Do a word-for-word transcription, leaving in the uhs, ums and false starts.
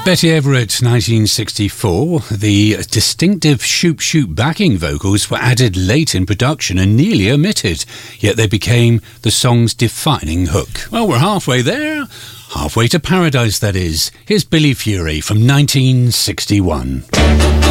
Betty Everett, nineteen sixty-four. The distinctive shoop shoop backing vocals were added late in production and nearly omitted, yet they became the song's defining hook. Well, we're halfway there. Halfway to paradise, that is. Here's Billy Fury from nineteen sixty-one.